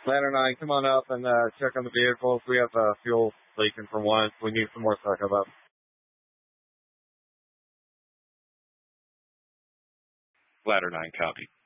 Ladder 9, come on up and check on the vehicles. We have fuel leaking for one. We need some more backup up. Ladder 9, copy.